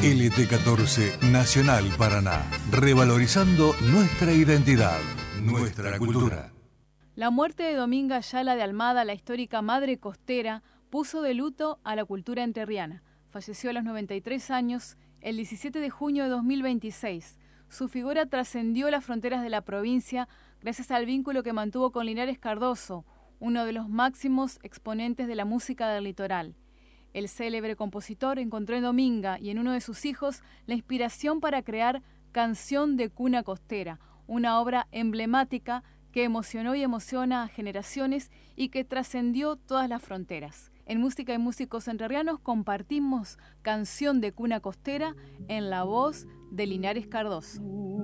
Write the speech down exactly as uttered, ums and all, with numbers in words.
L T catorce Nacional Paraná, revalorizando nuestra identidad, nuestra cultura. La muerte de Dominga Ayala de Almada, la histórica madre costera, puso de luto a la cultura entrerriana. Falleció a los noventa y tres años el diecisiete de junio de dos mil veintiséis. Su figura trascendió las fronteras de la provincia gracias al vínculo que mantuvo con Linares Cardoso, uno de los máximos exponentes de la música del litoral. El célebre compositor encontró en Dominga y en uno de sus hijos la inspiración para crear Canción de Cuna Costera, una obra emblemática que emocionó y emociona a generaciones y que trascendió todas las fronteras. En Música y Músicos Entrerrianos compartimos Canción de Cuna Costera en la voz de Linares Cardoso.